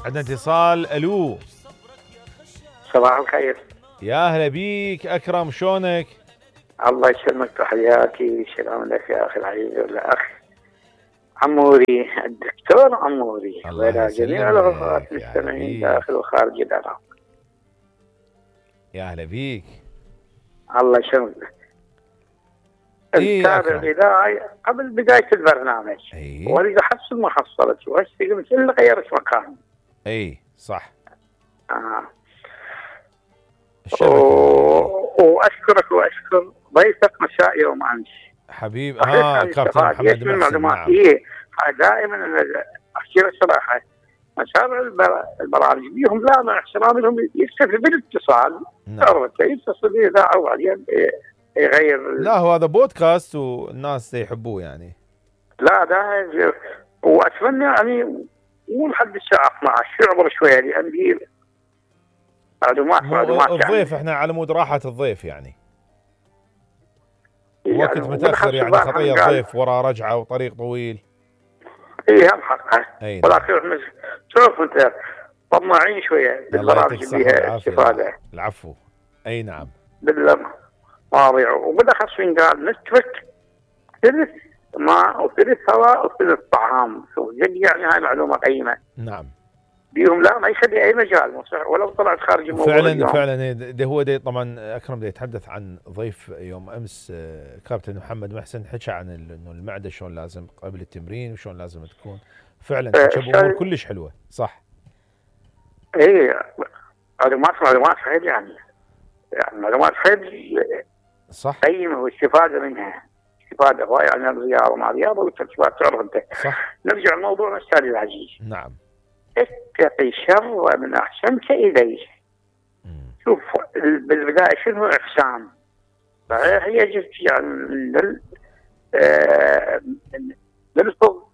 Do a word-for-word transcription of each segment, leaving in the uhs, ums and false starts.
عندنا اتصال. الو، صباح الخير. يا اهلا بيك اكرم، شلونك؟ الله يسلمك، تحياتي، سلام لك يا اخي العزيز والاخ عموري الدكتور عموري، وإلى جميع الأخوات المستمعين داخل وخارج العراق. يا اهلا بيك. الله يسلمك. التابع الإذاعي قبل بداية البرنامج اي واريد احصل محصلتي واشتغل مثل اللي غيرت مكان. اي صح. اه الشبكة. واشكرك واشكر ضيفك مساء يوم امس حبيب. ها كابتن محمد محسن. نعم. إيه دائما احكي لك صراحه مسار البرامج بيهم لا مع احترامي لهم يكتفي بالاتصال. نعم. يتصل بالاذاعه وبعدين يغير. لا هو هذا بودكاست والناس يحبوه يعني. لا ده واتمنى يعني مو لحد الساعه اثنعش عشر يعبر شويه لان دي معلومات معلومات الضيف يعني. احنا على مود راحه الضيف يعني. يعني وقت متاخر يعني خطيه الضيف ورا رجعه وطريق طويل. اي هم حقه. أي ولكن احنا شوف انت طماعين شويه بالبرامج اللي فيها استفاده. العفو. اي نعم. بالمواضيع وبالاخص وين قال نترك ثلث ماء وثلث هواء وثلث طعام. جد يعني هاي معلومه قيمه. نعم. بيهم لا ما يخلي اي مجال ولو طلعت خارج الموضوع. فعلا اليوم. فعلا ده هو ده. طبعا اكرم ده يتحدث عن ضيف يوم امس كابتن محمد محسن، حكى عن انه المعده شلون لازم قبل التمرين وشلون لازم تكون. فعلا حكى بامور كلش حلوه. صح. اي معلومات معلومات حيل يعني يعني معلومات حيل صح قيمه واستفاده منها استفاده هواي عن الرياضه مع الرياضه والترتيبات تعرف انت. صح. نرجع لموضوعنا استاذ العزيز. نعم. اتقي شر من احسنت اليه. مم. شوف بالبدايه شنو احسان؟ صحيح يجب يعني لل نلفظ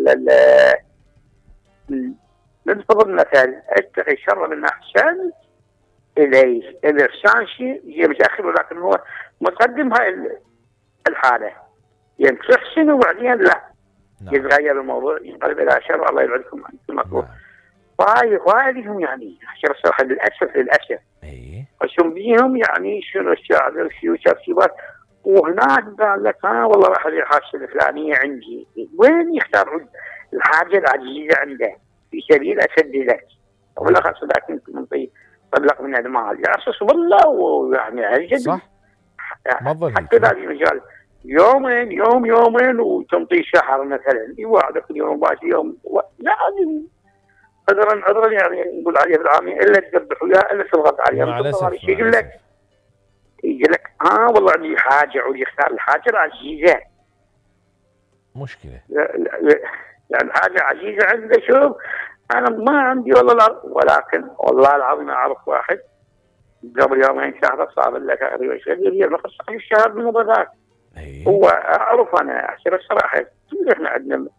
نلفظ المثل اتقي شر من احسنت اليه. الاحسان شيء هي متاخر ولكن هو مقدم هاي الحاله يعني تحسن وبعدين لا. نعم. يتغير الموضوع ينقلب الى شر. الله يبعدكم عن المكروه. نعم. وهاي وهاي يعني عشان الصراحه للاسف للاسف. اي وشو بيهم يعني شنو الشعر وشو ترتيبات وهناك قال لك ها والله راح الحاجه الفلانيه عندي. وين يختار الحاجه العزيزه عنده في سبيل اسددك ولا خاصه ذاك انت منطي طلق من المال يا اساس والله ويعني عجب. صح. حتى ذا المجال يومين يوم يومين وتمطي شهر مثلا يوعدك اليوم باقي يوم لازم عذرا عذرا يعني نقول عليه بالعامية الا تذبح وياه الا تضغط عليه. مع الاسف يقول لك يجي لك ها آه والله عندي حاجه عودي يختار الحاجه العزيزه. مشكله يعني حاجه عزيزه عنده. شوف انا ما عندي والله العظيم ولكن والله العظيم اعرف واحد قبل يومين شهر صار له تقريبا شهر نقص الشهر من المضادات. هو اعرف انا احسن الصراحه احنا عندنا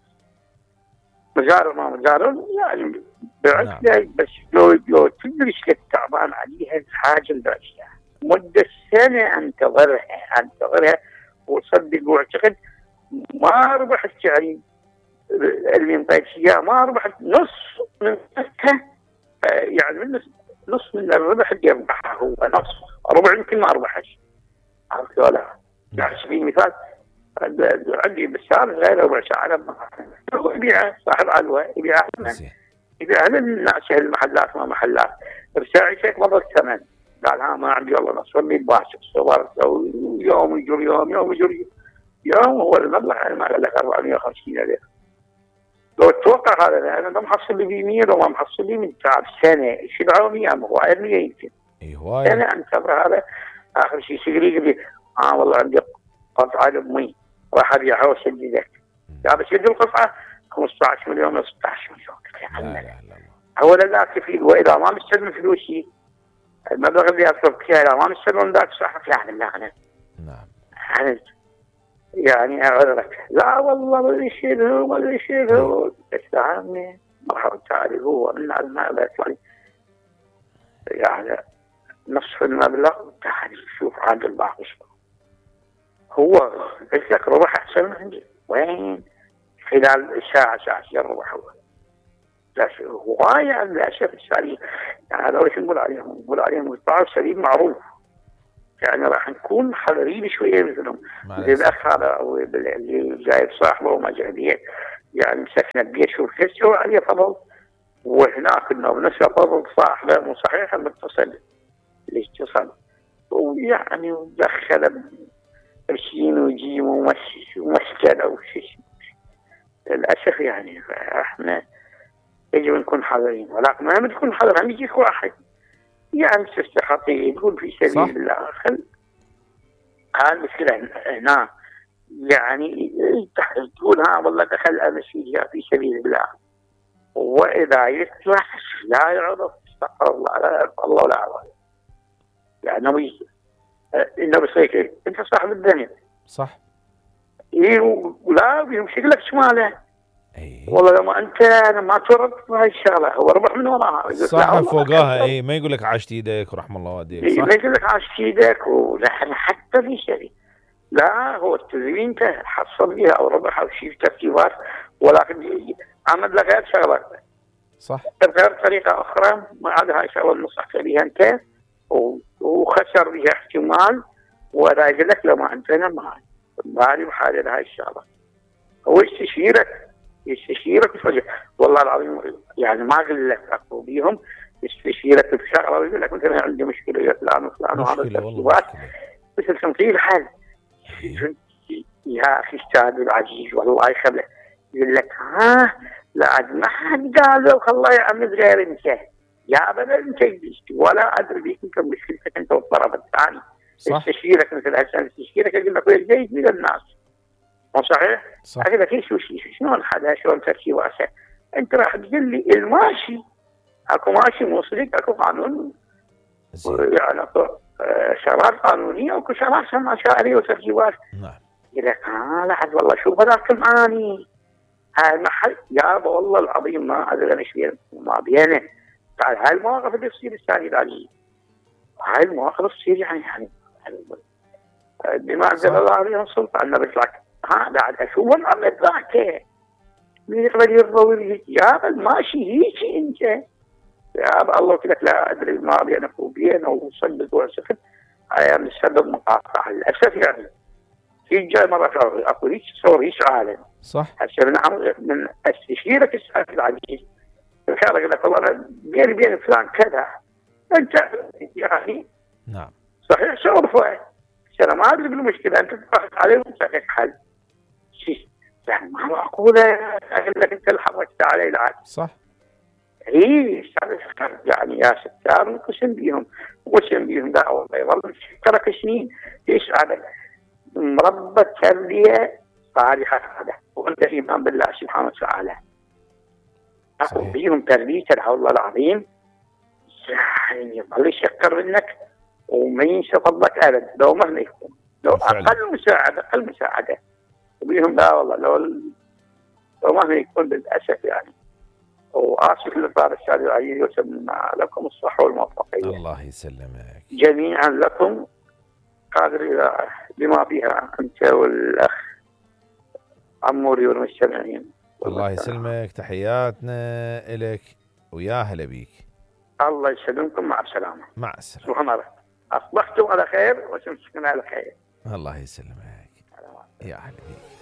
مزارع ما مزارع يعني بعشرة. بس لو لو تدرس لك تعبان عليها الحاجه اللي بعشرة مده سنه انتظرها انتظرها وصدق واعتقد ما ربحت يعني اللي انطيت اياه ما ربحت نص من نصها يعني من نص من الربح اللي يربحها هو نص ربع يمكن ما ربحش. عرفت ولا؟ على سبيل المثال عندي بالشهر غير ربع ساعه هو يبيعها صاحب علوه يبيعها يبيعها للناس المحلات ما محلات بساعة شيك مضى الثمن قال ها ما عندي والله نص واللي باشر صورت يوم يجر يوم يوم يجر يوم هو المبلغ ما قال لك أربعمائة وخمسين ألف. لو تتوقع هذا انا ما محصل لي مية وما محصل لي من تعب سنه شو دعوه مية هوايه مية يمكن. اي هوايه. انا انتظر هذا اخر شيء سيقري يقول لي اه والله عندي قطعه لامي راح ابيعها واسددك. لا بس يد القطعه خمسة عشر مليون ولا ستة عشر مليون. لا لا لا هو لا كفيل واذا ما مستلم فلوسي المبلغ اللي اصرف فيها اذا ما مستلم ذاك صح فلان لا انا. نعم. يعني يعني اعذرك لا والله ما يشيل هو ما يشيل هو استعاني مرحبا تعالي هو من المال يعني يعني نصف المبلغ تعالي شوف عاد الباقي هو قلت لك ربح احسن من عندي وين خلال ساعه ساعه ربح هو هواية عن الأسف الشعبي. يعني هذا وش نقول عليهم؟ نقول عليهم قطاع السليم معروف. يعني راح نكون حذرين شوية مثلهم. الأخ هذا أو اللي جايب صاحبه وما جايبيه، يعني مسكنا البيت شوف كسر عليه فضل، وهناك كنا بنسى فضل صاحبه مو صحيح المتصل اللي اتصل، ويعني ودخل برشين وجيم ومش ومشكلة وشيش. للأسف يعني احنا يجب نكون حذرين، ولكن ما نكون حذرين يجيك واحد يعني تستخطي يقول في سبيل الله. خل هاي المشكلة هنا، يعني تقول ها والله دخل أمس في سبيل الله، وإذا يفتح لا يعرف استغفر الله لا يعرف الله ولا يعرف. يعني إنه بصير أنت صاحب الدنيا صح. إيه ولا بيمشي لك شماله. أيه. والله لما أنت أنا ما تورط بهاي الشغلة هو ربح من وراها صح فوقاها. اي ما يقول لك عاشت ايدك ورحم الله والديك. صح ما يقول لك عاشت ايدك ونحن حتى في شيء لا هو التدريب انت حصل بها او ربح او شيء ترتيبات، ولكن عمل لك غير شغله صح بغير طريقه اخرى ما عاد هاي شغله نصحت بها انت وخسر بها احتمال، ولا يقول لك لو ما انت انا ما مالي بحاجه لهاي الشغله. هو يستشيرك يستشيرك بفجأة. والله العظيم يعني ما اقول لك اقول بيهم يستشيرك بشغله ويقول لك مثلا عندي مشكله يا فلان وفلان وهذا الترتيبات مثل تمثيل حل. يا اخي استاذ العزيز والله يخليك يقول لك ها لا عاد ما حد قال له الله يعمل غير انت يا ابدا انت ولا ادري بيك انت مشكلتك انت والطرف الثاني. يستشيرك مثل هالسنه يستشيرك يقول لك جيد من الناس مو صحيح؟ صح. أقول لك إيش وش شلون حدا شلون ترتيباته؟ أنت راح تقول لي الماشي أكو ماشي موصلك أكو قانون يعني أكو شغلات قانونية وأكو شغلات مشاريع وترتيبات. نعم. يقول لك آه لا عاد والله شوف هذاك المعاني هاي المحل يا والله العظيم ما أدري أنا إيش ما بينه. تعال هاي المواقف اللي تصير الثاني هذه هاي المواقف تصير يعني يعني بما أنزل الله عليها السلطان نبت لك ها بعد اشوف عملت ذاك من يقبل يرضى يا ماشي هيك انت يا الله قلت لك لا ادري ما بينك وبينه وصدق وسكت هاي من السبب مقاطعه للاسف. يعني في جاي مره اكو هيك تصور هيك عالم صح هسه من من استشيرك السالف العزيز كان يقول لك والله بيني بين فلان كذا انت يعني نعم صحيح شرفه انا ما ادري بالمشكله انت تضغط عليه وتسكت حل يعني ما معقوله اقول لك انت اللي حركت علي العاد صح. اي يعني يا ستار نقسم بيهم وقسم بيهم لا والله يظل ترك سنين ايش هذا مربى تربيه صالحه هذا وانت ايمان بالله سبحانه وتعالى اخذ بيهم تربيه والله العظيم يعني يظل يشكر منك وما ينسى فضلك ابدا لو مهما يكون لو اقل مساعده اقل مساعده وبيهم لا والله لو لو مهما يكون للاسف يعني. واسف للطار السادة العزيز وسلم لكم الصحه والموفقيه. الله يسلمك جميعا لكم قادر الى بما فيها انت والاخ عموري والمستمعين. الله يسلمك تحياتنا الك ويا هلا بيك. الله يسلمكم مع السلامه. مع السلامه. سبحان الله اصبحتم على خير وتمسكنا على خير. الله يسلمك يا هلا بيك.